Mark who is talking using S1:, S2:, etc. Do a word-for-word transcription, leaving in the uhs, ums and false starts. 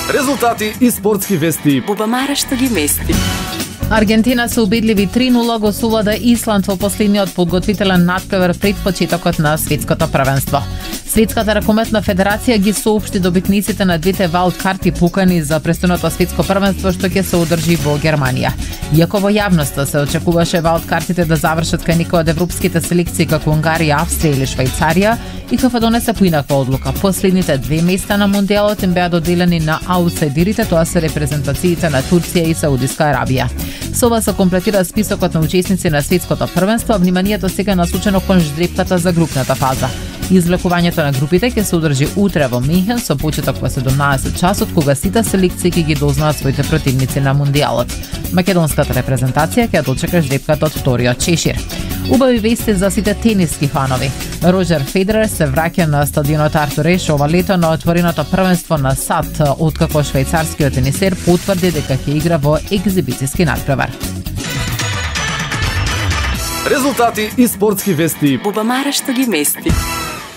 S1: Резултати и спортски вести.
S2: Бубамара што ги мести.
S3: Аргентина се убедливи три нула го совлада Исланд во последниот подготвителен натпревар пред почетокот на светското првенство. Светската ракометна федерација ги соопшти добитниците на двете валд карти покани за престојното светско првенство што ќе се одржи во Германија. Иако во јавноста се очекуваше валд картите да завршат кај некои од европските селекции како Унгарија, Австрија или Швајцарија, и КФ донесе поинаква одлука. Последните две места на мондијалот им беа доделени на аутсайдерите, тоа се репрезентациите на Турција и Саудиска Арабија. Со ова се комплетира списокот на учесници на светското првенство, а вниманието сега е насочено кон ждрепката за групната фаза. Извлекувањето на групите ќе се одржи утре во Минхен со почеток во седумнаесет часот, кога сите селекции ќе ги дознаат своите противници на мондијалот. Македонската репрезентација ќе дочека ждрепката од вториот чешир. Убави вести за сите тениски фанови. Роџер Федерер се враќа на стадионот Артур Еш ова лето на отвореното првенство на САД, откако швајцарскиот тенисер потврди дека ќе игра во екзибицијски натпревар.
S1: Резултати и спортски вести.
S2: Бубамара што ги мести.